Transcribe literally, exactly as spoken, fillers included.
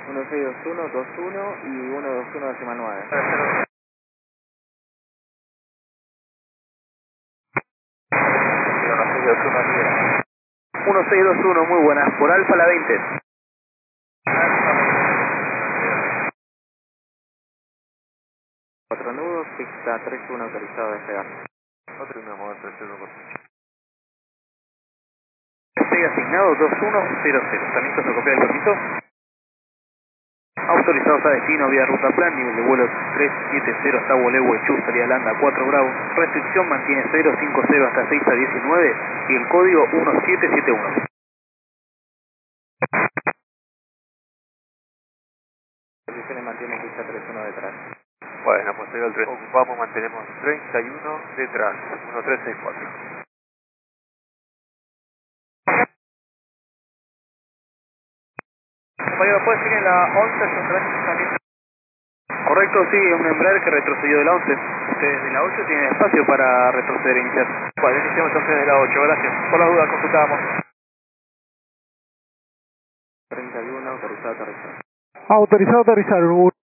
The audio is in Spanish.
uno seis dos uno, dos uno y uno dos uno decimal nueve. uno seis dos uno, uno seis dos uno, muy buenas, por Alfa la veinte. Cuatro nudos, pista tres uno autorizado a despegar. otro uno, mover tres uno. Despegue asignado dos uno cero cero. También se copia el permiso. Autorizados a destino vía ruta plan, nivel de vuelo tres siete cero hasta Wolewo, Chu, salida Landa cuatro Bravo. Restricción mantiene cero cinco cero hasta seis a diecinueve y el código uno siete siete uno. Posiciones mantiene pista tres uno detrás. Bueno, pues llega el tres. Ocupamos, mantenemos treinta y uno detrás. uno tres seis cuatro. Compañero, ¿puede seguir en la once? También. Correcto, sí, es un Embraer que retrocedió de la once. Ustedes de la ocho tienen espacio para retroceder e iniciar. Vale, iniciamos entonces de la ocho, gracias. Por las dudas consultamos. treinta y uno autorizado a aterrizar. Autorizado a aterrizar.